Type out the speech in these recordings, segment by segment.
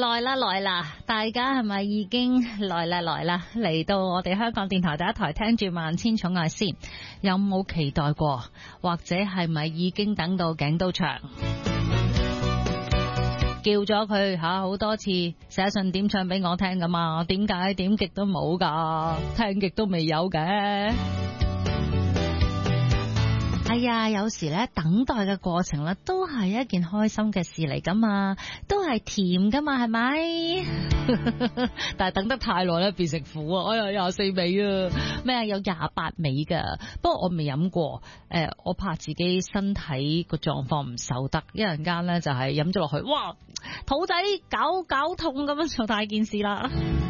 來啦！大家係咪已經來啦？嚟到我哋香港電台第一台，聽住萬千寵愛先，有冇期待過？或者係咪已經等到頸都長？叫咗佢好多次，寫信點唱俾我聽噶嘛？點解點極都冇噶？聽極都未有嘅。哎呀，有時咧等待嘅過程咧都係一件開心嘅事嚟噶嘛，都係甜噶嘛，係咪？但係等得太耐咧變成苦啊！哎呀，24味啊，咩有28味噶？不過我未飲過，我怕自己身體個狀況唔受得，一陣間咧就係飲咗落去，哇，肚仔搞痛咁樣就大件事啦。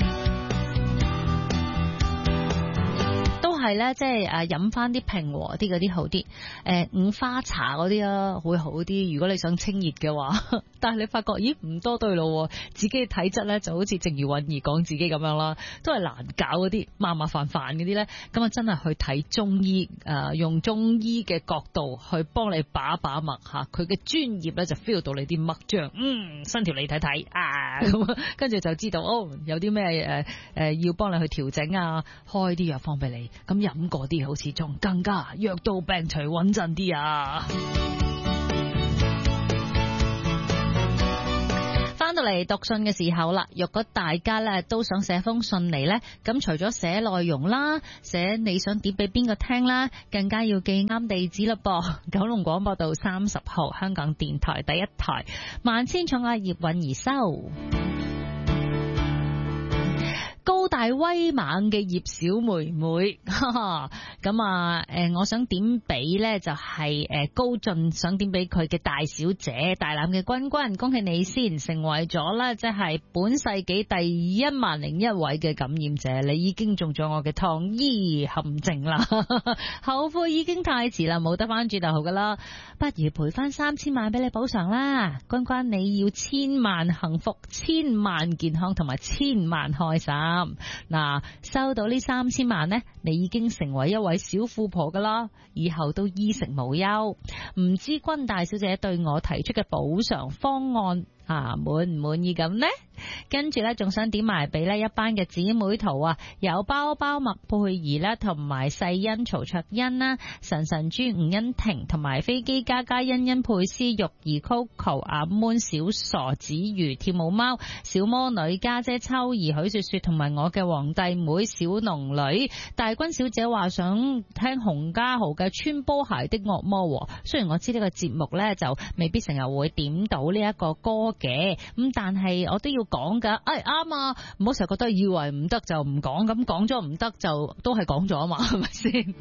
都係咧，即係飲翻啲平和啲嗰啲好啲，五花茶嗰啲啊會好啲。如果你想清熱嘅話，但係你發覺咦唔多對路，自己嘅體質咧就好似正如韻兒講自己咁樣啦，都係難搞嗰啲麻煩嗰啲咧，咁啊真係去睇中醫，用中醫嘅角度去幫你把脈吓，佢嘅專業咧就 feel 到你啲脈象，伸條脷睇睇啊，咁跟住就知道有啲咩要幫你去調整啊，開啲藥方俾你。咁飲嗰啲好似仲更加藥到病除穩陣啲啊！翻到嚟讀信嘅時候啦，若果大家咧都想寫封信嚟呢，咁除咗寫內容啦，寫你想點俾邊個聽啦，更加要記啱地址啦噃。九龍廣播道30號，香港電台第一台，萬千寵愛葉韻兒收。高大威猛嘅葉小妹妹，咁啊，我想點俾呢就係高進想點俾佢嘅大小姐，大欖嘅君君，恭喜你先成為咗啦，即係本世紀第10001位嘅感染者，你已經中咗我嘅糖衣陷阱啦，後悔已經太遲啦，冇得翻轉頭噶啦，不如賠翻3000萬俾你補償啦，君君你要1000萬幸福、1000萬健康同埋1000萬開心。嗱，收到呢3000萬呢，你已經成為一位小富婆噶啦，以後都衣食無憂。唔知君大小姐對我提出嘅補償方案滿唔滿意咁呢？跟住呢，仲想點埋俾呢一班嘅姊妹圖啊，有包包麥佩儀啦，同埋細欣曹卓欣啦，神珠吳欣婷，同埋飛機嘉欣欣佩斯、玉兒 Coco、阿 moon 小傻子魚、跳舞貓、小魔女家姐秋兒、許雪雪，同埋我嘅皇帝妹小龍女。大君小姐話想聽洪家豪嘅穿波鞋的惡魔，雖然我知呢個節目呢就未必成日會點到呢一個歌嘅，咁但係我都要講噶，啱啊，唔好成日覺得以為唔得就唔講，咁講咗唔得就都係講咗啊嘛，係咪先？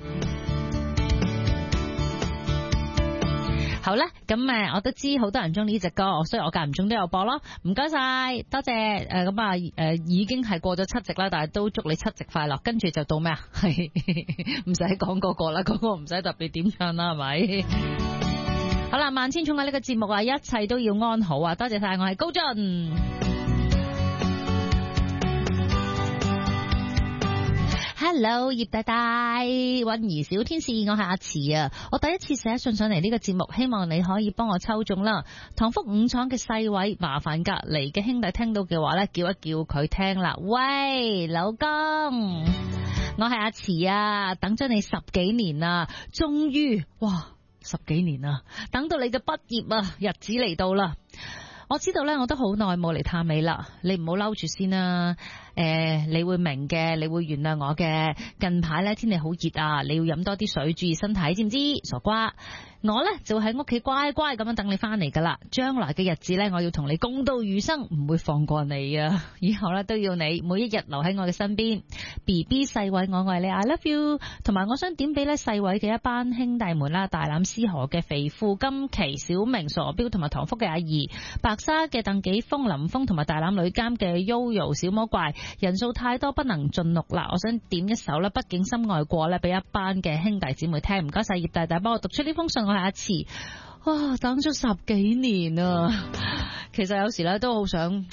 好啦，咁我都知好多人中意呢隻歌，所以我間唔中都有播咯。唔該晒，多謝咁已經係過咗7夕啦，但係都祝你7夕快樂。跟住就到咩啊？係唔使講嗰個啦，嗰個唔使特別點唱啦，係咪？好啦，萬千寵愛呢個節目啊，一切都要安好啊！多謝晒，我係高進。Hello， 葉大大，韻兒小天使，我係阿慈啊！我第一次寫信上嚟呢個節目，希望你可以幫我抽中啦。唐福五廠嘅細位，麻煩隔籬嘅兄弟聽到嘅話呢，叫一叫佢聽啦。喂，老公，我係阿慈啊，等咗你10幾年啦，終於，哇！10幾年啦，等到你嘅畢業啊，日子嚟到啦。我知道咧，我都好耐冇嚟探你啦，你唔好嬲住先啦。你會明嘅，你會原諒我嘅。近排咧天氣好熱啊，你要飲多啲水，注意身體，知唔知？傻瓜，我咧就喺屋企乖乖咁樣等你翻嚟噶啦。將來嘅日子咧，我要同你共度餘生，唔會放過你啊！以後咧都要你每一日留喺我嘅身邊。BB 細偉，我愛你 ，I love you。同埋，我想點俾咧細偉嘅一班兄弟們啦，大欖思河嘅肥富、金琪、小明、傻彪同埋唐福嘅阿姨，白沙嘅鄧紀峰、林峰同埋大欖女監嘅 Yoyo 小魔怪。人數太多不能盡錄啦，我想點一首啦，畢竟深愛過咧，俾一班嘅兄弟姊妹聽。唔該晒葉大大幫我讀出呢封信，我係阿慈。哇，等咗10幾年啊，其實有時咧都好想聽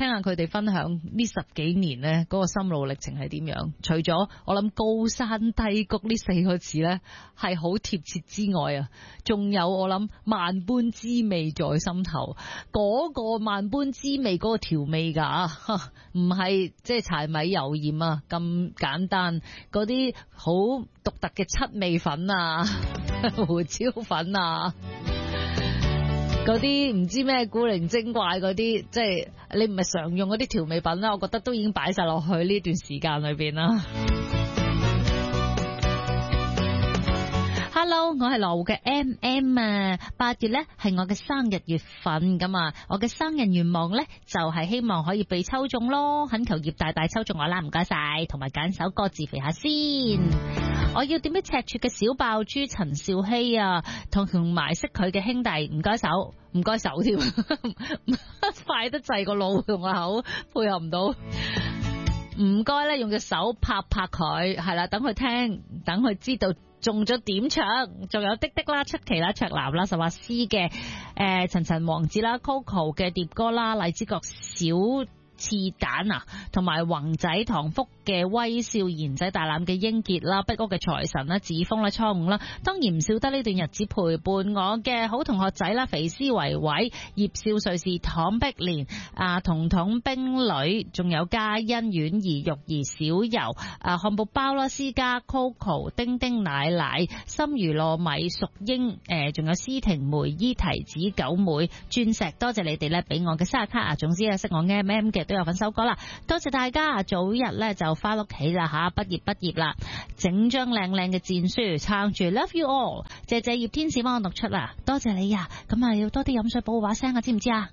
聽下佢哋分享呢10幾年呢嗰個心路歷程係點樣。除咗我諗高山低谷呢4個字呢係好貼切之外啊，仲有我諗萬般滋味在心頭。嗰個萬般滋味嗰個調味噶，唔係即係柴米油鹽啊咁簡單，嗰啲好獨特嘅七味粉啊、胡椒粉啊，嗰啲唔知咩古靈精怪嗰啲，即係你唔係常用嗰啲調味品啦，我覺得都已經擺晒落去呢段時間裏邊啦。Hello， 我係羅湖嘅 MM 啊，8月咧係我嘅生日月份咁啊，我嘅生日願望咧就係希望可以被抽中咯，懇求葉大大抽中我啦，唔該晒，同埋揀首歌自肥下先。我要點樣赤柱嘅小爆珠陳少希啊，同埋識佢嘅兄弟，唔該手，唔該手添，快得滯個腦同個口配合唔到，唔該咧用隻手拍拍佢，係啦，等佢聽，等佢知道中咗點唱，仲有滴滴啦、出奇啦、卓南啦、實話師嘅陳陳王子啦、Coco 嘅碟歌啦、荔枝角小翅蛋啊，同埋宏仔唐福嘅微笑賢仔大欖嘅英傑啦，壁屋嘅財神啦，子峰啦，初五啦，當然唔少得呢段日子陪伴我嘅好同學仔啦，肥絲維維、葉少瑞士、唐碧蓮啊、彤彤冰女，仲有嘉欣、婉兒、玉兒、小游啊、漢堡包啦、思嘉、Coco、丁丁奶奶、心如糯米、淑英仲有思婷、梅姨、提子、九妹、鑽石，多謝你哋咧俾我嘅生日卡啊！總之啊，識我 MM 嘅都有份收歌啦，多謝大家，早日咧就翻屋企啦吓，畢業啦，整張靚靚嘅戰書撐住 Love you all， 謝謝葉天使幫我讀出啦，多謝你啊，咁啊要多啲飲水保護把聲啊，知唔知啊？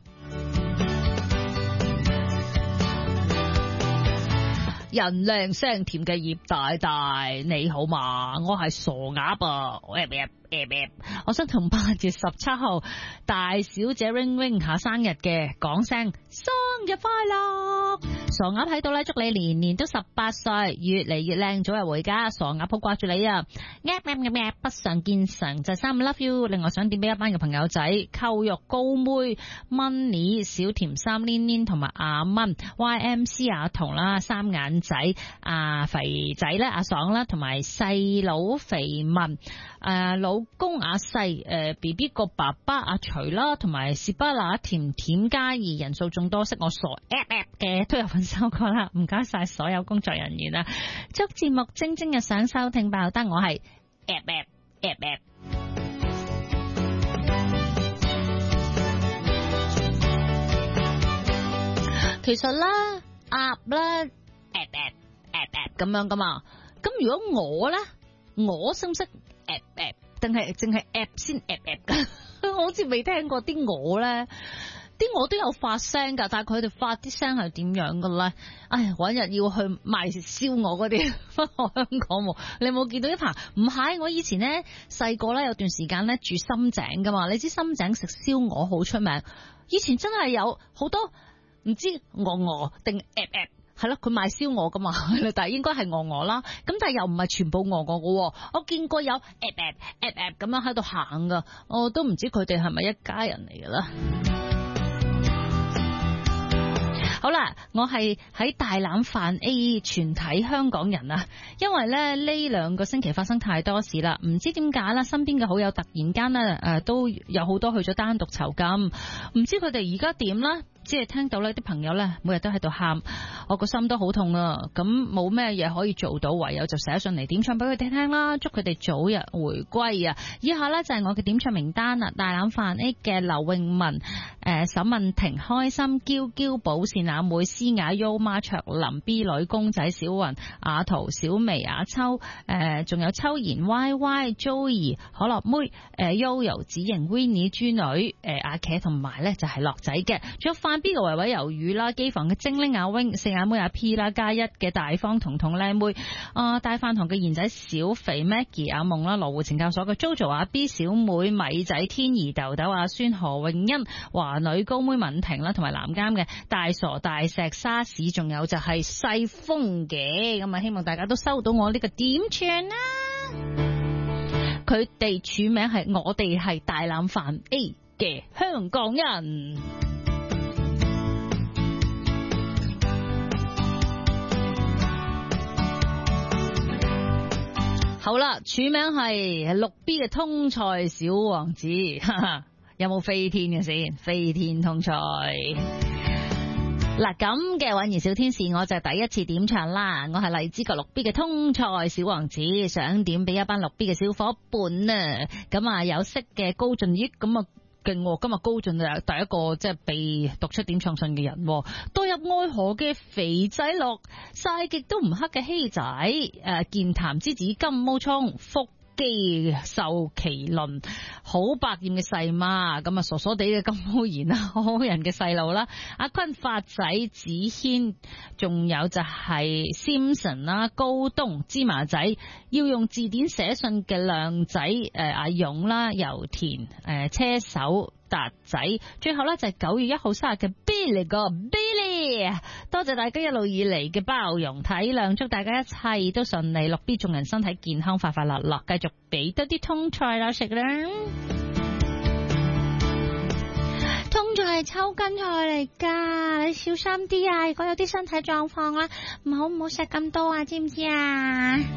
人靚聲甜嘅葉大大，你好嘛？我係傻鴨啊！我想同8月17號大小姐 Ring Ring 下生日嘅講聲生日快樂，傻鴨喺度咧，祝你年年都18歲，越嚟越靚，早日回家，傻鴨好掛住你啊！不常見常就3 love you。另外想點俾一班嘅朋友仔，扣肉高妹 Money 小甜三黏黏同埋阿蚊 YMC 阿彤啦，三眼仔肥仔咧阿爽啦，同埋細佬肥文老公阿細BB 個爸爸阿徐啦，同埋士巴拿甜甜嘉義，人數眾多，識我傻 app 嘅都有份收過啦，唔該晒所有工作人員啊！祝節目蒸蒸日上，收聽爆得，我係 app。其實咧鴨咧 app 咁樣噶嘛，咁如果我咧，我識唔識 app 定係淨係 app 先 app 噶？我好似未聽過啲鵝咧，啲鵝都有發聲噶，但係佢哋發啲聲係點樣噶咧？唉，搵日要去賣燒鵝嗰啲翻我香港，你有冇見到一排？唔係，我以前咧細個咧有段時間咧住深井噶嘛，你知深井食燒鵝好出名，以前真係有好多唔知鵝定 app。係咯，佢賣燒鵝噶嘛，但係應該係鵝啦。咁但係又唔係全部鵝噶，我見過有 app 咁樣喺度行噶，我都唔知佢哋係咪一家人嚟噶啦。好啦，我係喺大欖泛 A 全體香港人啊，因為咧呢2個星期發生太多事啦，唔知點解啦，身邊嘅好友突然間咧都有好多去咗單獨囚禁，唔知佢哋而家點啦。只係聽到呢啲朋友呢，每日都喺度喊，我個心都好痛啊！咁冇咩嘢可以做到，唯有就寫信嚟點唱俾佢哋聽啦，祝佢哋早日回歸啊！以下呢，就係我嘅點唱名單啦，大欖泛 A 嘅劉詠文、沈敏婷、開心、嬌嬌、寶善、阿妹、思雅、優媽、卓林、B 女、公仔、小雲、阿桃、小薇、阿秋，仲有秋妍、Y Y、Joey、可樂妹、Yoyo、子瑩、Winnie、豬女、阿茄同埋呢就係樂仔嘅，仲有范 B 嘅維維魷魚啦，機房嘅精靈阿 wing、四眼妹阿 P 啦，加一嘅大方彤彤靚妹，大飯堂嘅賢仔小肥 Maggie 阿夢啦，羅湖懲教所嘅 Jojo 阿 B 小妹米仔天兒豆豆阿孫何永欣華女高妹敏婷啦，同埋南監嘅大傻大石沙士，仲有就係細風嘅，咁啊希望大家都收到我呢個點唱啦。佢哋署名係我哋係大欖泛 A 嘅香港人。 好啦，署名係6 B 嘅通菜小王子，有冇飛天嘅先？飛天通菜。嗱，咁嘅婉兒小天使，我就第一次點唱啦。我係荔枝角6 B 嘅通菜小王子，想點俾一班6 B 嘅小伙伴啊。咁啊，有識嘅高進益，咁啊勁喎！今日高進就第一個即係被讀出點唱信嘅人。墮入愛河嘅肥仔樂，曬極都唔黑嘅希仔，健談之子金毛聰，腹肌受麒麟，好百厭嘅細媽，咁啊傻傻地嘅金毛賢啊，好人嘅細路啦，阿坤發仔子軒，仲有就係 Simpson 啦，高東芝麻仔，要用字典寫信嘅靚仔，阿勇啦，油田車手達仔，最後咧就係9月1號生日嘅 Billy 哥 Billy， 多謝大家一路以嚟嘅包容體諒，祝大家一切都順利，6 B 眾人身體健康，快快樂樂，繼續俾多啲通菜啦食啦。通菜係抽筋菜嚟噶，你小心啲啊！如果有啲身體狀況啦，唔好食咁多啊，知唔知啊？